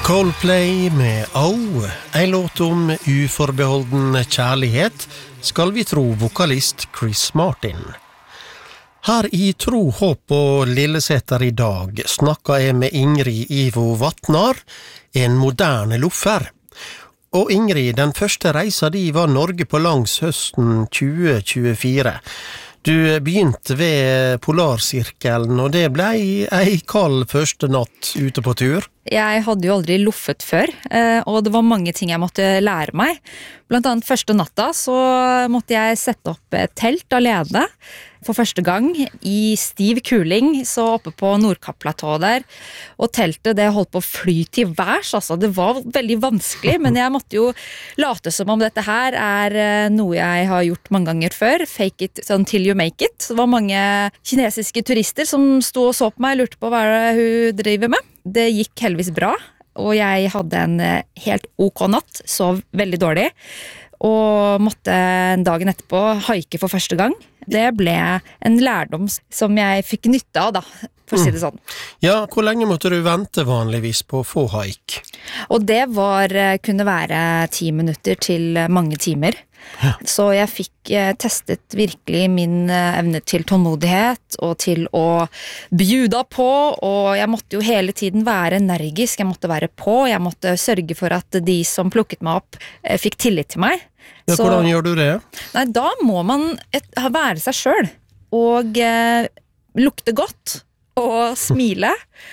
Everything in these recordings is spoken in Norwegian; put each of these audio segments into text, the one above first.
Coldplay med Oh, en låt om uforbeholden kjærlighet, skal vi tro vokalist Chris Martin. Her i Tro, Håp og Lilleseter i dag snakka jeg med Ingrid Ivo Vatnar, en moderne loffer. Og Ingrid, den første reisa di var Norge på langs høsten 2024. Du begynte ved Polarsirkelen, og det ble ei kald første natt ute på tur. Jeg hadde jo aldri loffet før, og det var mange ting jeg måtte lære meg. Blant annet første natta så måtte jeg sette opp et telt alene for første gang i stiv kuling, så oppe på Nordkapp-platået der. Og teltet det holdt på å fly til værs, altså det var veldig vanskelig, men jeg måtte jo late som om dette her er noe jeg har gjort mange ganger før. Fake it until you make it. Det var mange kinesiske turister som sto og så på meg og lurte på hva det hun driver med. Det gikk heldigvis bra, og jeg hadde en helt ok natt, sov veldig dårlig, og måtte dagen etterpå haike for første gang. Det ble en lærdom som jeg fikk nytte av, da, for å si det sånn. Ja, hvor lenge måtte du vente vanligvis på å få haik? Og det kunne være 10 minutter til mange timer. Ja. Så jeg fikk testet virkelig min evne til tålmodighet og til å bjuda på, og jeg måtte jo hele tiden være energisk, jeg måtte være på, jeg måtte sørge for at de som plukket meg opp fikk tillit til meg. Ja, hvordan gjør du det? Nei, da må man være seg selv, og lukte godt, og smile,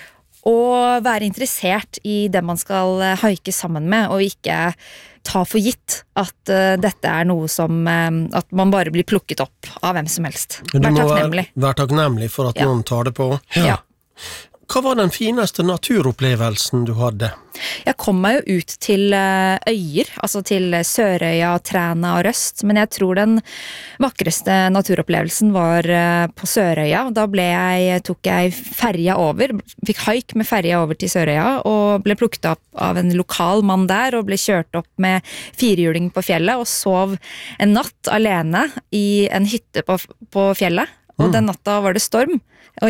og være interessert i det man skal haike sammen med, og ikke ta for gitt at dette er noe som at man bare blir plukket opp av hvem som helst. Vær takknemlig. Vær takknemlig for at noen tar det på. Ja. Hva var den fineste naturopplevelsen du hadde? Jeg kom meg jo ut til øyer, altså til Sørøya, Træna og Røst, men jeg tror den vakreste naturopplevelsen var på Sørøya. Da tok jeg ferja over, fikk haik med ferja over til Sørøya, og ble plukket opp av en lokal mann der, og ble kjørt opp med firehjuling på fjellet, og sov en natt alene i en hytte på fjellet. Og den natta var det storm, og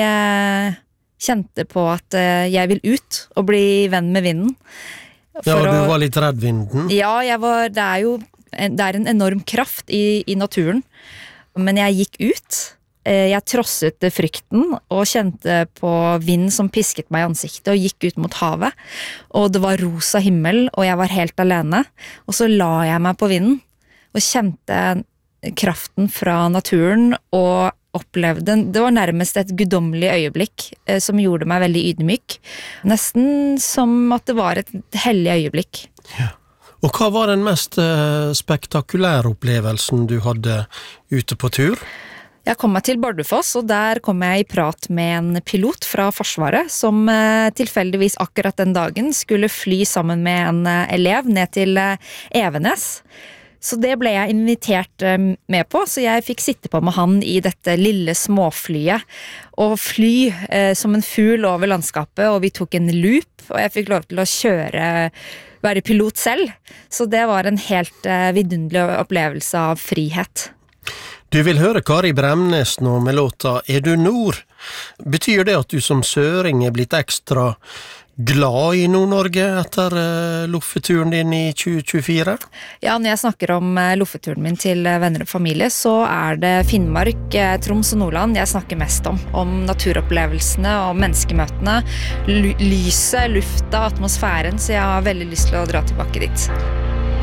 jeg kjente på at jeg vil ut og bli venn med vinden. Ja, du var litt redd vinden? Ja, det er en enorm kraft i naturen. Men jeg gikk ut. Jeg trosset frykten og kjente på vind som pisket meg i ansiktet og gikk ut mot havet. Og det var rosa himmel, og jeg var helt alene. Og så la jeg meg på vinden og kjente kraften fra naturen og opplevde, det var nærmest et guddommelig øyeblikk som gjorde meg veldig ydmyk. Nesten som at det var et hellig øyeblikk. Ja. Og hva var den mest spektakulære opplevelsen du hadde ute på tur? Jeg kom meg til Bardufoss, og der kom jeg i prat med en pilot fra Forsvaret som tilfeldigvis akkurat den dagen skulle fly sammen med en elev ned til Evenes. Så det ble jeg invitert med på, så jeg fikk sitte på med han i dette lille småflyet og fly som en fugl over landskapet, og vi tok en loop, og jeg fikk lov til å være pilot selv. Så det var en helt vidunderlig opplevelse av frihet. Du vil høre Kari Bremnes nå med låta Er du nord? Betyr det at du som søring er blitt ekstra glad i Nord-Norge etter loffeturen din i 2024? Ja, når jeg snakker om loffeturen min til venner og familie, så er det Finnmark, Troms og Nordland jeg snakker mest om naturopplevelsene og menneskemøtene, lyset, lufta, atmosfæren, så jeg har veldig lyst til å dra tilbake dit.